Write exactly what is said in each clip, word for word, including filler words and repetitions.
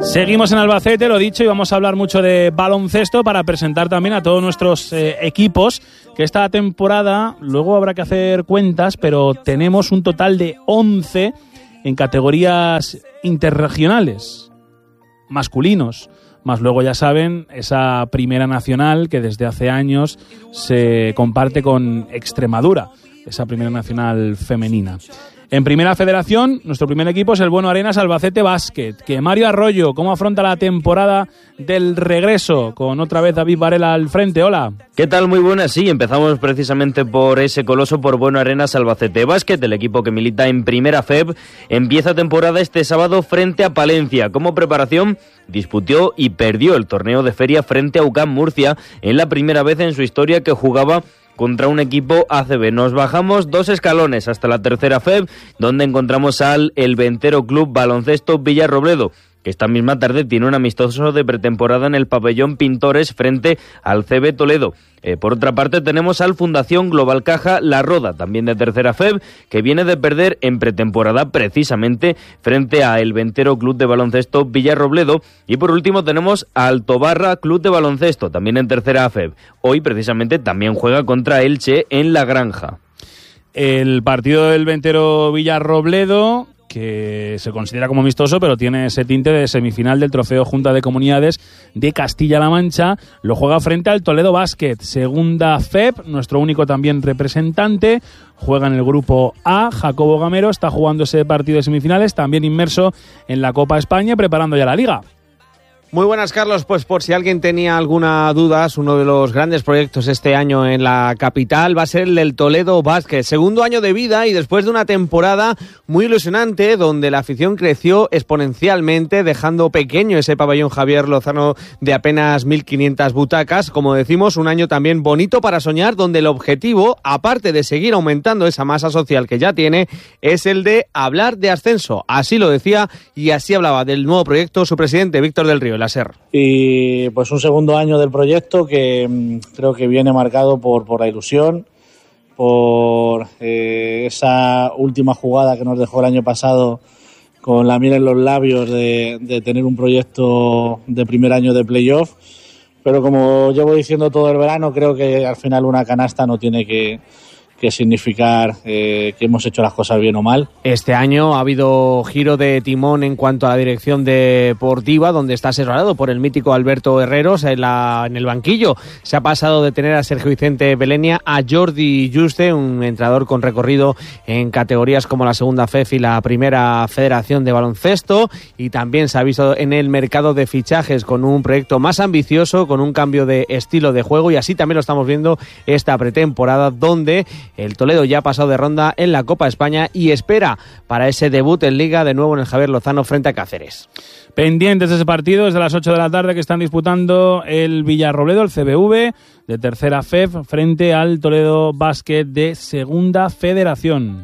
Seguimos en Albacete, lo dicho, y vamos a hablar mucho de baloncesto para presentar también a todos nuestros eh, equipos, que esta temporada, luego habrá que hacer cuentas, pero tenemos un total de once en categorías interregionales, masculinos, más luego ya saben, esa primera nacional que desde hace años se comparte con Extremadura, esa primera nacional femenina. En Primera Federación, nuestro primer equipo es el Bueno Arenas Albacete Basket. Que Mario Arroyo, ¿cómo afronta la temporada del regreso? Con otra vez David Varela al frente. Hola. ¿Qué tal? Muy buenas. Sí, empezamos precisamente por ese coloso, por Bueno Arenas Albacete Basket, el equipo que milita en Primera F E B. Empieza temporada este sábado frente a Palencia. Como preparación, disputó y perdió el torneo de feria frente a U C A M Murcia en la primera vez en su historia que jugaba contra un equipo A C B. Nos bajamos dos escalones hasta la tercera F E B, donde encontramos al El Ventero Club Baloncesto Villarrobledo, que esta misma tarde tiene un amistoso de pretemporada en el pabellón Pintores frente al C B Toledo. Eh, por otra parte tenemos al Fundación Global Caja La Roda, también de tercera F E B, que viene de perder en pretemporada precisamente frente a El Ventero Club de Baloncesto Villarrobledo. Y por último tenemos al Tobarra Club de Baloncesto, también en tercera F E B. Hoy precisamente también juega contra Elche en La Granja. El partido del Ventero Villarrobledo, que se considera como amistoso, pero tiene ese tinte de semifinal del Trofeo Junta de Comunidades de Castilla-La Mancha, lo juega frente al Toledo Basket, segunda F E B, nuestro único también representante, juega en el grupo A. Jacobo Gamero está jugando ese partido de semifinales, también inmerso en la Copa España, preparando ya la Liga. Muy buenas, Carlos. Pues por si alguien tenía alguna duda, uno de los grandes proyectos este año en la capital va a ser el del Toledo Basket. Segundo año de vida y después de una temporada muy ilusionante donde la afición creció exponencialmente, dejando pequeño ese pabellón Javier Lozano de apenas mil quinientas butacas. Como decimos, un año también bonito para soñar, donde el objetivo, aparte de seguir aumentando esa masa social que ya tiene, es el de hablar de ascenso. Así lo decía y así hablaba del nuevo proyecto su presidente, Víctor del Río. Y pues un segundo año del proyecto que mmm, creo que viene marcado por, por la ilusión, por eh, esa última jugada que nos dejó el año pasado con la miel en los labios de, de tener un proyecto de primer año de playoff. Pero como llevo diciendo todo el verano, creo que al final una canasta no tiene que... que significar eh, que hemos hecho las cosas bien o mal. Este año ha habido giro de timón en cuanto a la dirección deportiva, donde está asesorado por el mítico Alberto Herreros en, la, en el banquillo. Se ha pasado de tener a Sergio Vicente Belenia a Jordi Juste, un entrenador con recorrido en categorías como la segunda F E F y la primera Federación de Baloncesto, y también se ha visto en el mercado de fichajes con un proyecto más ambicioso, con un cambio de estilo de juego, y así también lo estamos viendo esta pretemporada, donde el Toledo ya ha pasado de ronda en la Copa España y espera para ese debut en Liga de nuevo en el Javier Lozano frente a Cáceres. Pendientes de ese partido desde las ocho de la tarde que están disputando el Villarrobledo, el C B V de tercera F E F frente al Toledo Basket de segunda Federación.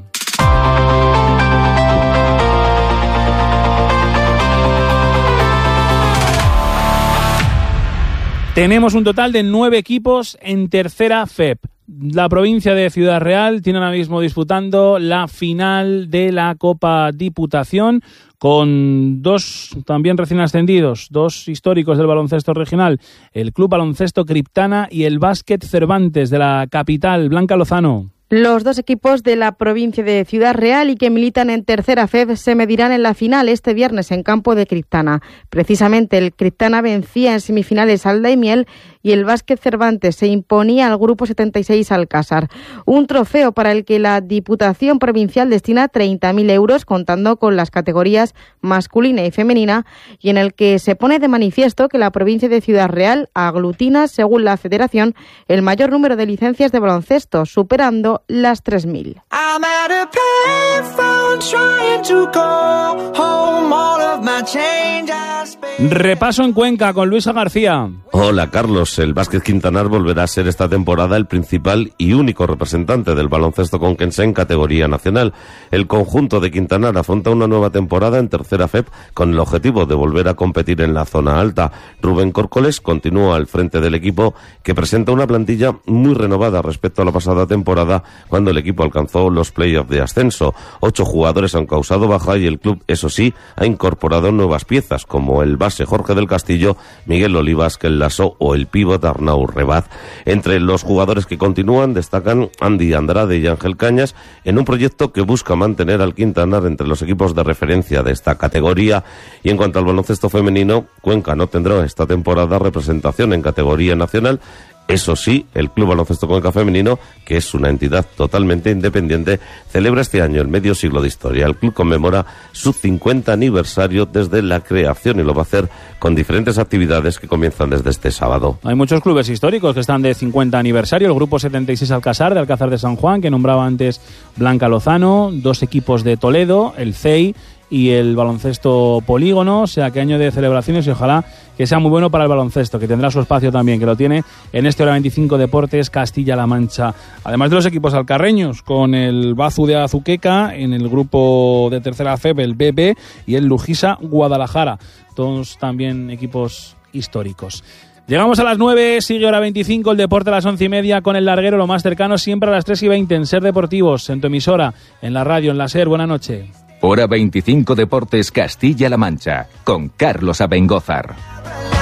Tenemos un total de nueve equipos en tercera F E P. La provincia de Ciudad Real tiene ahora mismo disputando la final de la Copa Diputación con dos también recién ascendidos, dos históricos del baloncesto regional, el Club Baloncesto Criptana y el Básquet Cervantes de la capital. Blanca Lozano. Los dos equipos de la provincia de Ciudad Real y que militan en tercera F E B se medirán en la final este viernes en campo de Criptana. Precisamente el Criptana vencía en semifinales al Daimiel y el Básquet Cervantes se imponía al Grupo setenta y seis Alcázar. Un trofeo para el que la Diputación Provincial destina treinta mil euros, contando con las categorías masculina y femenina, y en el que se pone de manifiesto que la provincia de Ciudad Real aglutina, según la Federación, el mayor número de licencias de baloncesto, superando las tres mil. Repaso en Cuenca con Luisa García. Hola, Carlos. El Básquet Quintanar volverá a ser esta temporada el principal y único representante del baloncesto conquense en categoría nacional. El conjunto de Quintanar afronta una nueva temporada en tercera F E P con el objetivo de volver a competir en la zona alta. Rubén Córcoles continúa al frente del equipo, que presenta una plantilla muy renovada respecto a la pasada temporada, cuando el equipo alcanzó los playoffs de ascenso. Ocho jugadores han causado baja y el club, eso sí, ha incorporado nuevas piezas, como el base Jorge del Castillo, Miguel Olivas, Kel Lasso o el pívot Arnau Rebaz. Entre los jugadores que continúan destacan Andy Andrade y Ángel Cañas, en un proyecto que busca mantener al Quintanar entre los equipos de referencia de esta categoría. Y en cuanto al baloncesto femenino, Cuenca no tendrá esta temporada representación en categoría nacional. Eso sí, el Club Baloncesto Cuenca Femenino, que es una entidad totalmente independiente, celebra este año el medio siglo de historia. El club conmemora su cincuenta aniversario desde la creación y lo va a hacer con diferentes actividades que comienzan desde este sábado. Hay muchos clubes históricos que están de cincuenta aniversario. El Grupo setenta y seis Alcázar, de Alcázar de San Juan, que nombraba antes Blanca Lozano, dos equipos de Toledo, el C E I y el baloncesto Polígono, o sea que año de celebraciones y ojalá que sea muy bueno para el baloncesto, que tendrá su espacio también, que lo tiene en este Hora veinticinco Deportes Castilla-La Mancha. Además de los equipos alcarreños, con el Bazu de Azuqueca, en el grupo de tercera F E B, el B B, y el Lujisa Guadalajara, todos también equipos históricos. Llegamos a las nueve, sigue Hora veinticinco, el deporte a las once y media con el larguero, lo más cercano siempre a las tres y veinte en Ser Deportivos, en tu emisora, en la radio, en la Ser. Buenas noches. Hora veinticinco Deportes Castilla-La Mancha, con Carlos Abengózar.